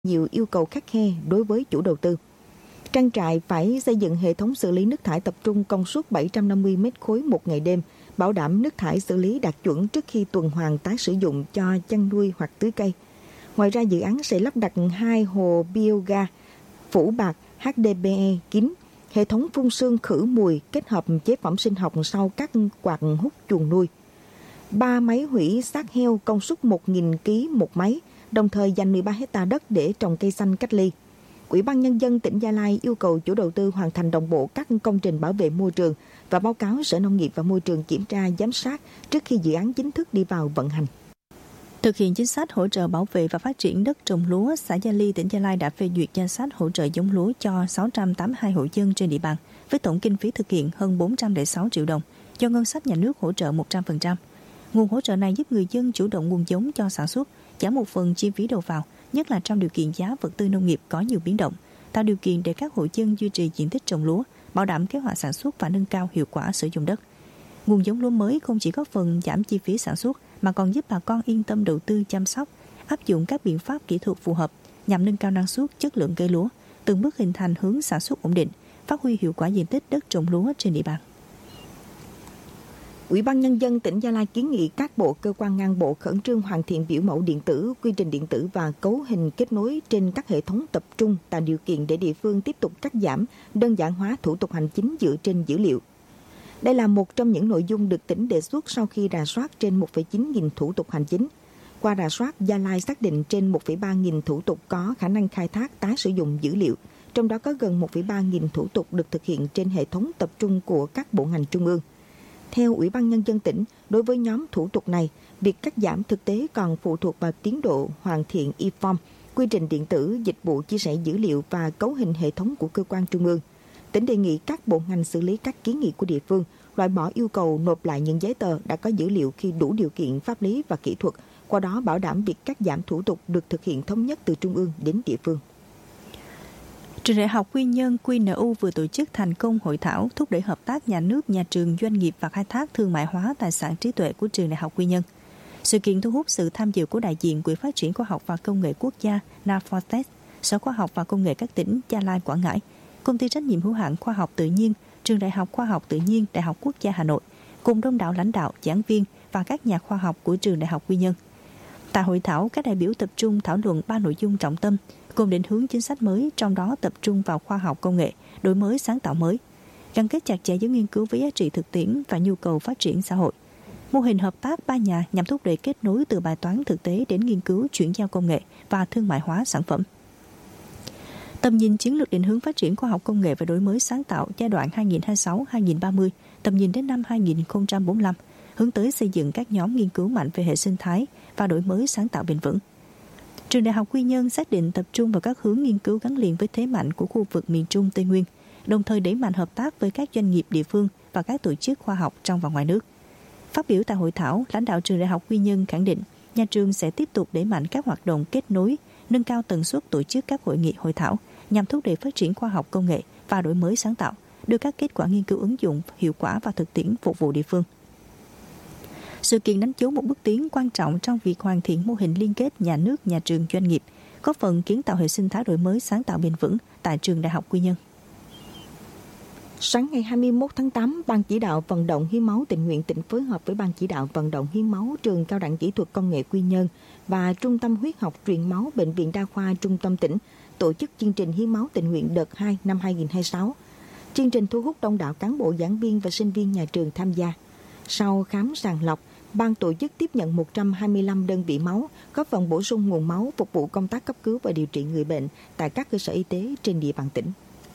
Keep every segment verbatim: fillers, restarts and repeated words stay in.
nhiều yêu cầu khắt khe đối với chủ đầu tư. Trang trại phải xây dựng hệ thống xử lý nước thải tập trung công suất bảy trăm năm mươi mét khối một ngày đêm, bảo đảm nước thải xử lý đạt chuẩn trước khi tuần hoàn tái sử dụng cho chăn nuôi hoặc tưới cây. Ngoài ra, dự án sẽ lắp đặt hai hồ bioga phủ bạt hát đê pê e kín, hệ thống phun sương khử mùi kết hợp chế phẩm sinh học sau các quạt hút chuồng nuôi, ba máy hủy xác heo công suất một nghìn ki lô gam một máy, đồng thời dành mười ba héc ta đất để trồng cây xanh cách ly. Ủy ban Nhân dân tỉnh Gia Lai yêu cầu chủ đầu tư hoàn thành đồng bộ các công trình bảo vệ môi trường và báo cáo Sở Nông nghiệp và Môi trường kiểm tra giám sát trước khi dự án chính thức đi vào vận hành. Thực hiện chính sách hỗ trợ bảo vệ và phát triển đất trồng lúa, xã Gia Ly, tỉnh Gia Lai đã phê duyệt danh sách hỗ trợ giống lúa cho sáu trăm tám mươi hai hộ dân trên địa bàn, với tổng kinh phí thực hiện hơn bốn trăm lẻ sáu triệu đồng, do ngân sách nhà nước hỗ trợ một trăm phần trăm. Nguồn hỗ trợ này giúp người dân chủ động nguồn giống cho sản xuất, giảm một phần chi phí đầu vào, nhất là trong điều kiện giá vật tư nông nghiệp có nhiều biến động, tạo điều kiện để các hộ dân duy trì diện tích trồng lúa, bảo đảm kế hoạch sản xuất và nâng cao hiệu quả sử dụng đất. Nguồn giống lúa mới không chỉ góp phần giảm chi phí sản xuất mà còn giúp bà con yên tâm đầu tư chăm sóc, áp dụng các biện pháp kỹ thuật phù hợp nhằm nâng cao năng suất, chất lượng cây lúa, từng bước hình thành hướng sản xuất ổn định, phát huy hiệu quả diện tích đất trồng lúa trên địa bàn. Ủy ban Nhân dân tỉnh Gia Lai kiến nghị các bộ, cơ quan ngang bộ khẩn trương hoàn thiện biểu mẫu điện tử, quy trình điện tử và cấu hình kết nối trên các hệ thống tập trung, tạo điều kiện để địa phương tiếp tục cắt giảm, đơn giản hóa thủ tục hành chính dựa trên dữ liệu. Đây là một trong những nội dung được tỉnh đề xuất sau khi rà soát trên một phẩy chín nghìn thủ tục hành chính. Qua rà soát, Gia Lai xác định trên một phẩy ba nghìn thủ tục có khả năng khai thác tái sử dụng dữ liệu, trong đó có gần một phẩy ba nghìn thủ tục được thực hiện trên hệ thống tập trung của các bộ ngành trung ương. Theo Ủy ban Nhân dân tỉnh, đối với nhóm thủ tục này, việc cắt giảm thực tế còn phụ thuộc vào tiến độ hoàn thiện e-form, quy trình điện tử, dịch vụ chia sẻ dữ liệu và cấu hình hệ thống của cơ quan trung ương. Tỉnh đề nghị các bộ ngành xử lý các kiến nghị của địa phương, loại bỏ yêu cầu nộp lại những giấy tờ đã có dữ liệu khi đủ điều kiện pháp lý và kỹ thuật, qua đó bảo đảm việc cắt giảm thủ tục được thực hiện thống nhất từ trung ương đến địa phương. Trường Đại học Quy Nhơn Quy N U vừa tổ chức thành công hội thảo thúc đẩy hợp tác nhà nước, nhà trường, doanh nghiệp và khai thác thương mại hóa tài sản trí tuệ của Trường Đại học Quy Nhơn. Sự kiện thu hút sự tham dự của đại diện Quỹ phát triển khoa học và công nghệ quốc gia Nafortech, Sở Khoa học và Công nghệ các tỉnh Gia Lai, Quảng Ngãi, Công ty trách nhiệm hữu hạn Khoa học Tự nhiên, Trường Đại học Khoa học Tự nhiên, Đại học Quốc gia Hà Nội, cùng đông đảo lãnh đạo, giảng viên và các nhà khoa học của Trường Đại học Quy Nhơn. Tại hội thảo, các đại biểu tập trung thảo luận ba nội dung trọng tâm, gồm định hướng chính sách mới, trong đó tập trung vào khoa học công nghệ, đổi mới sáng tạo mới, gắn kết chặt chẽ giữa nghiên cứu với giá trị thực tiễn và nhu cầu phát triển xã hội. Mô hình hợp tác ba nhà nhằm thúc đẩy kết nối từ bài toán thực tế đến nghiên cứu, chuyển giao công nghệ và thương mại hóa sản phẩm. Tầm nhìn chiến lược định hướng phát triển khoa học công nghệ và đổi mới sáng tạo giai đoạn hai nghìn không trăm hai mươi sáu đến hai nghìn không trăm ba mươi, tầm nhìn đến năm hai nghìn không trăm bốn mươi lăm, hướng tới xây dựng các nhóm nghiên cứu mạnh về hệ sinh thái và đổi mới sáng tạo bền vững. Trường Đại học Quy Nhơn xác định tập trung vào các hướng nghiên cứu gắn liền với thế mạnh của khu vực miền Trung Tây Nguyên, đồng thời đẩy mạnh hợp tác với các doanh nghiệp địa phương và các tổ chức khoa học trong và ngoài nước. Phát biểu tại hội thảo, lãnh đạo Trường Đại học Quy Nhơn khẳng định nhà trường sẽ tiếp tục đẩy mạnh các hoạt động kết nối, nâng cao tần suất tổ chức các hội nghị hội thảo nhằm thúc đẩy phát triển khoa học công nghệ và đổi mới sáng tạo, đưa các kết quả nghiên cứu ứng dụng hiệu quả và thực tiễn phục vụ địa phương. Sự kiện đánh dấu một bước tiến quan trọng trong việc hoàn thiện mô hình liên kết nhà nước, nhà trường, doanh nghiệp, góp phần kiến tạo hệ sinh thái đổi mới sáng tạo bền vững tại Trường Đại học Quy Nhơn. Sáng ngày hai mươi mốt tháng tám, Ban chỉ đạo vận động hiến máu tình nguyện tỉnh phối hợp với Ban chỉ đạo vận động hiến máu Trường Cao đẳng Kỹ thuật Công nghệ Quy Nhơn và Trung tâm Huyết học Truyền máu Bệnh viện Đa khoa Trung tâm tỉnh tổ chức chương trình hiến máu tình nguyện đợt hai năm hai nghìn không trăm hai mươi sáu. Chương trình thu hút đông đảo cán bộ, giảng viên và sinh viên nhà trường tham gia. Sau khám sàng lọc, ban tổ chức tiếp nhận một trăm hai mươi lăm đơn vị máu, góp phần bổ sung nguồn máu phục vụ công tác cấp cứu và điều trị người bệnh tại các cơ sở y tế trên địa bàn tỉnh.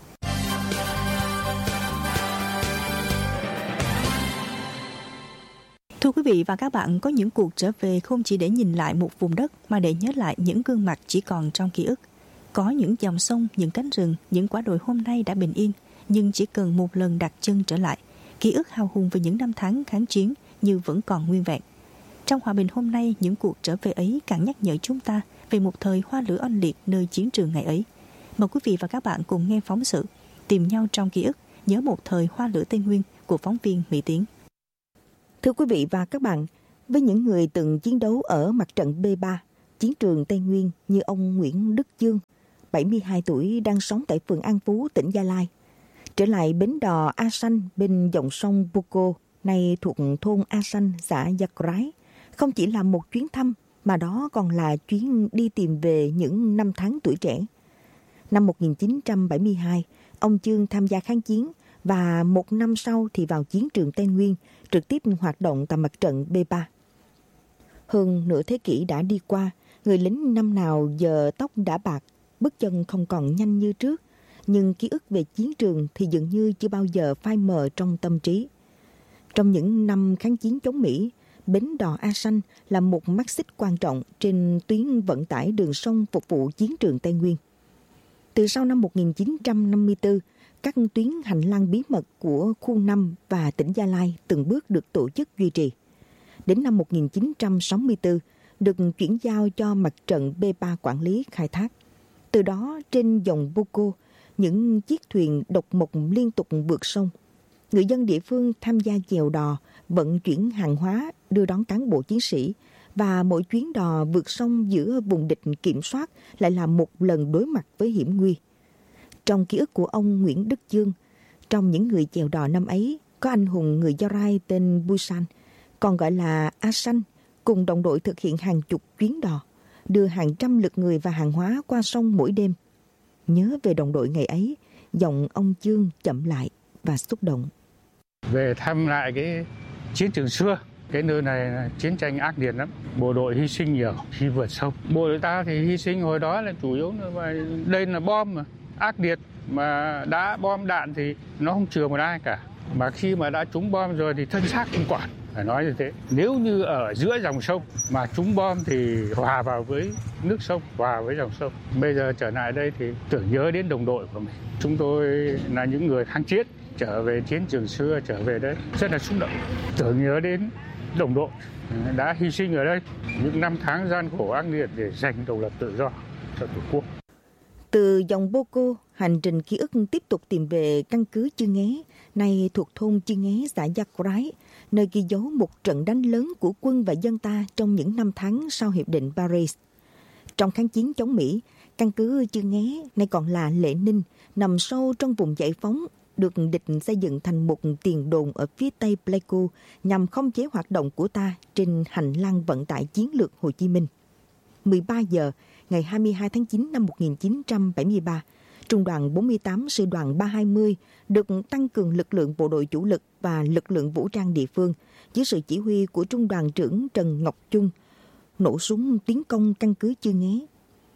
Thưa quý vị và các bạn, có những cuộc trở về không chỉ để nhìn lại một vùng đất mà để nhớ lại những gương mặt chỉ còn trong ký ức. Có những dòng sông, những cánh rừng, những quả đồi hôm nay đã bình yên, nhưng chỉ cần một lần đặt chân trở lại, ký ức hào hùng về những năm tháng kháng chiến như vẫn còn nguyên vẹn. Trong hòa bình hôm nay, những cuộc trở về ấy càng nhắc nhở chúng ta về một thời hoa lửa oanh liệt nơi chiến trường ngày ấy. Mời quý vị và các bạn cùng nghe phóng sự Tìm nhau trong ký ức, nhớ một thời hoa lửa Tây Nguyên của phóng viên Mỹ Tiến. Thưa quý vị và các bạn, với những người từng chiến đấu ở mặt trận B ba, chiến trường Tây Nguyên như ông Nguyễn Đức Dương, bảy mươi hai tuổi, đang sống tại phường An Phú, tỉnh Gia Lai. Trở lại bến đò A Sanh bên dòng sông Buco, nay thuộc thôn A Sanh, xã Gia Rái, không chỉ là một chuyến thăm, mà đó còn là chuyến đi tìm về những năm tháng tuổi trẻ. Năm một nghìn chín trăm bảy mươi hai, ông Chương tham gia kháng chiến và một năm sau thì vào chiến trường Tây Nguyên, trực tiếp hoạt động tại mặt trận B ba. Hơn nửa thế kỷ đã đi qua, người lính năm nào giờ tóc đã bạc, bước chân không còn nhanh như trước, nhưng ký ức về chiến trường thì dường như chưa bao giờ phai mờ trong tâm trí. Trong những năm kháng chiến chống Mỹ, bến đò A Sanh là một mắt xích quan trọng trên tuyến vận tải đường sông phục vụ chiến trường Tây Nguyên. Từ sau năm một nghìn chín trăm năm mươi tư, các tuyến hành lang bí mật của khu năm và tỉnh Gia Lai từng bước được tổ chức duy trì. Đến năm một nghìn chín trăm sáu mươi tư, được chuyển giao cho mặt trận B ba quản lý khai thác. Từ đó, trên dòng Buco, những chiếc thuyền độc mộc liên tục vượt sông. Người dân địa phương tham gia chèo đò, vận chuyển hàng hóa, đưa đón cán bộ chiến sĩ, và mỗi chuyến đò vượt sông giữa vùng địch kiểm soát lại là một lần đối mặt với hiểm nguy. Trong ký ức của ông Nguyễn Đức Dương, trong những người chèo đò năm ấy có anh hùng người Gia Rai tên Busan, còn gọi là A Sanh, cùng đồng đội thực hiện hàng chục chuyến đò, đưa hàng trăm lượt người và hàng hóa qua sông mỗi đêm. Nhớ về đồng đội ngày ấy, giọng ông Chương chậm lại và xúc động. Về thăm lại cái chiến trường xưa, cái nơi này là chiến tranh ác liệt lắm, bộ đội hy sinh nhiều khi vượt sông. Bộ đội ta thì hy sinh hồi đó là chủ yếu là đây là bom mà ác liệt, mà đã bom đạn thì nó không chừa một ai cả, mà khi mà đã trúng bom rồi thì thân xác không còn. Phải nói như thế. Nếu như ở giữa dòng sông mà trúng bom thì hòa vào với nước sông, hòa với dòng sông. Bây giờ trở lại đây thì tưởng nhớ đến đồng đội của mình. Chúng tôi là những người kháng chiến, trở về chiến trường xưa, trở về đấy rất là xúc động. Tưởng nhớ đến đồng đội đã hy sinh ở đây những năm tháng gian khổ ác liệt để giành độc lập tự do cho Tổ quốc. Từ dòng Buco, hành trình ký ức tiếp tục tìm về căn cứ Chư Nghé, nay thuộc thôn Chư Nghé, xã Gia Rái, nơi ghi dấu một trận đánh lớn của quân và dân ta trong những năm tháng sau Hiệp định Paris. Trong kháng chiến chống Mỹ, căn cứ Chư Nghé, nay còn là Lệ Ninh, nằm sâu trong vùng giải phóng, được địch xây dựng thành một tiền đồn ở phía tây Pleiku nhằm khống chế hoạt động của ta trên hành lang vận tải chiến lược Hồ Chí Minh. mười ba giờ ngày hai mươi hai tháng chín năm một nghìn chín trăm bảy mươi ba, Trung đoàn bốn mươi tám Sư đoàn ba hai mươi được tăng cường lực lượng bộ đội chủ lực và lực lượng vũ trang địa phương dưới sự chỉ huy của Trung đoàn trưởng Trần Ngọc Trung nổ súng tiến công căn cứ Chư Nghé.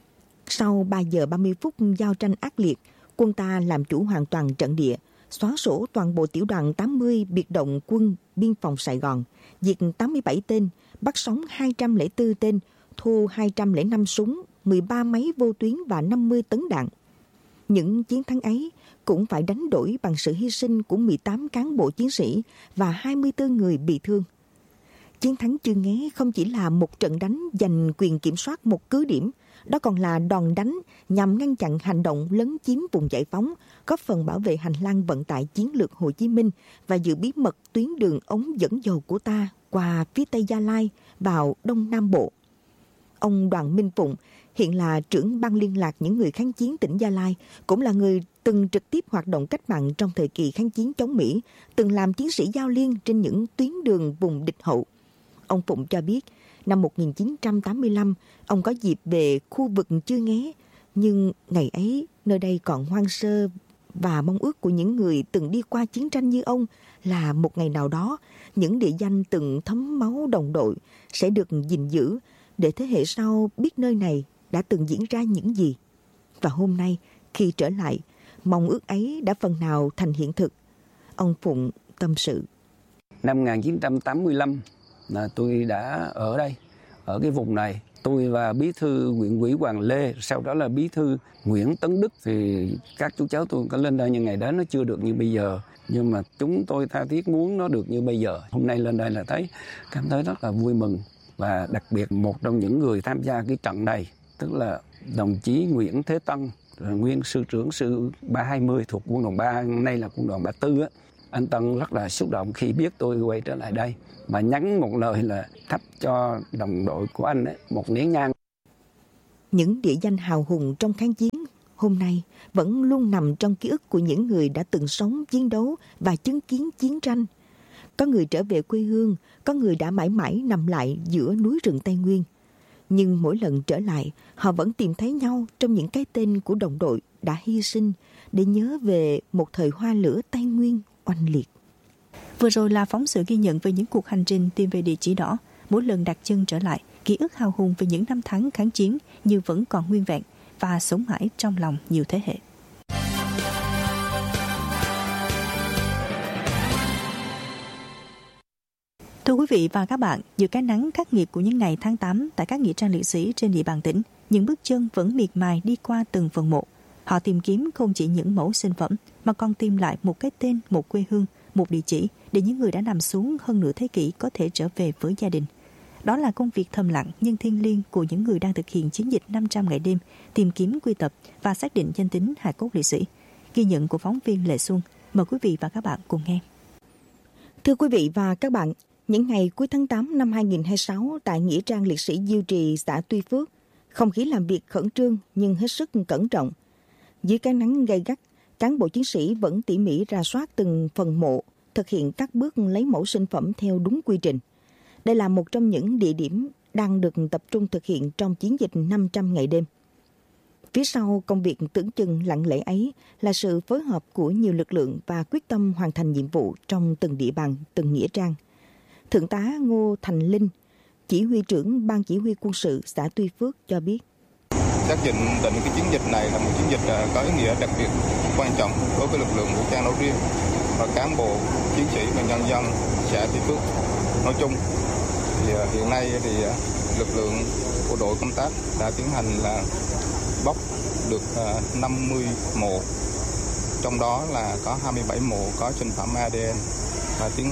Sau ba giờ ba mươi phút giao tranh ác liệt, quân ta làm chủ hoàn toàn trận địa, xóa sổ toàn bộ tiểu đoàn tám mươi biệt động quân biên phòng Sài Gòn, diệt tám mươi bảy tên, bắt sống hai trăm lẻ bốn tên, thu hai trăm lẻ năm súng, mười ba máy vô tuyến và năm mươi tấn đạn. Những chiến thắng ấy cũng phải đánh đổi bằng sự hy sinh của mười tám cán bộ chiến sĩ và hai mươi tư người bị thương. Chiến thắng Chư Nghé không chỉ là một trận đánh giành quyền kiểm soát một cứ điểm, đó còn là đòn đánh nhằm ngăn chặn hành động lấn chiếm vùng giải phóng, góp phần bảo vệ hành lang vận tải chiến lược Hồ Chí Minh và giữ bí mật tuyến đường ống dẫn dầu của ta qua phía Tây Gia Lai vào Đông Nam Bộ. Ông Đoàn Minh Phụng, hiện là trưởng ban liên lạc những người kháng chiến tỉnh Gia Lai, cũng là người từng trực tiếp hoạt động cách mạng trong thời kỳ kháng chiến chống Mỹ, từng làm chiến sĩ giao liên trên những tuyến đường vùng địch hậu. Ông Phụng cho biết, năm một nghìn chín trăm tám mươi lăm, ông có dịp về khu vực Chư Nghé, nhưng ngày ấy nơi đây còn hoang sơ và mong ước của những người từng đi qua chiến tranh như ông là một ngày nào đó, những địa danh từng thấm máu đồng đội sẽ được gìn giữ để thế hệ sau biết nơi này đã từng diễn ra những gì. Và hôm nay, khi trở lại, mong ước ấy đã phần nào thành hiện thực. Ông Phụng tâm sự. Năm một nghìn chín trăm tám mươi lăm là tôi đã ở đây, ở cái vùng này. Tôi và bí thư huyện ủy Hoàng Lê, sau đó là bí thư Nguyễn Tấn Đức, thì các chú cháu tôi có lên đây, nhưng ngày đó nó chưa được như bây giờ. Nhưng mà chúng tôi tha thiết muốn nó được như bây giờ. Hôm nay lên đây là thấy, cảm thấy rất là vui mừng. Và đặc biệt một trong những người tham gia cái trận này, tức là đồng chí Nguyễn Thế Tân, nguyên sư trưởng sư ba hai mươi thuộc quân đoàn ba, nay là quân đoàn ba tư á. Anh Tân rất là xúc động khi biết tôi quay trở lại đây, mà nhắn một lời là thắp cho đồng đội của anh ấy một nén nhang. Những địa danh hào hùng trong kháng chiến hôm nay vẫn luôn nằm trong ký ức của những người đã từng sống, chiến đấu và chứng kiến chiến tranh. Có người trở về quê hương, có người đã mãi mãi nằm lại giữa núi rừng Tây Nguyên. Nhưng mỗi lần trở lại, họ vẫn tìm thấy nhau trong những cái tên của đồng đội đã hy sinh để nhớ về một thời hoa lửa Tây Nguyên oanh liệt. Vừa rồi là phóng sự ghi nhận về những cuộc hành trình tìm về địa chỉ đỏ. Mỗi lần đặt chân trở lại, ký ức hào hùng về những năm tháng kháng chiến như vẫn còn nguyên vẹn và sống mãi trong lòng nhiều thế hệ. Thưa quý vị và các bạn, giữa cái nắng khắc nghiệt của những ngày tháng tám tại các nghĩa trang liệt sĩ trên địa bàn tỉnh, những bước chân vẫn miệt mài đi qua từng phần mộ. Họ tìm kiếm không chỉ những mẫu sinh phẩm mà còn tìm lại một cái tên, một quê hương, một địa chỉ để những người đã nằm xuống hơn nửa thế kỷ có thể trở về với gia đình. Đó là công việc thầm lặng nhưng thiêng liêng của những người đang thực hiện chiến dịch năm trăm ngày đêm tìm kiếm, quy tập và xác định danh tính hài cốt liệt sĩ. Ghi nhận của phóng viên Lệ Xuân. Mời quý vị và các bạn cùng nghe. Thưa quý vị và các bạn, những ngày cuối tháng tám năm hai nghìn không trăm hai mươi sáu tại nghĩa trang liệt sĩ Diêu Trì, xã Tuy Phước, không khí làm việc khẩn trương nhưng hết sức cẩn trọng. Dưới cái nắng gay gắt, cán bộ chiến sĩ vẫn tỉ mỉ rà soát từng phần mộ, thực hiện các bước lấy mẫu sinh phẩm theo đúng quy trình. Đây là một trong những địa điểm đang được tập trung thực hiện trong chiến dịch năm trăm ngày đêm. Phía sau công việc tưởng chừng lặng lẽ ấy là sự phối hợp của nhiều lực lượng và quyết tâm hoàn thành nhiệm vụ trong từng địa bàn, từng nghĩa trang. Thượng tá Ngô Thành Linh, chỉ huy trưởng Ban Chỉ huy Quân sự xã Tuy Phước cho biết. Xác định định cái chiến dịch này là một chiến dịch có ý nghĩa đặc biệt quan trọng đối với lực lượng vũ trang nói riêng và cán bộ chiến sĩ và nhân dân xã Tuy Phước nói chung. Thì hiện nay thì lực lượng của đội công tác đã tiến hành là bóc được năm mươi mộ, trong đó là có hai mươi bảy mộ có sinh phẩm a đê en và tiến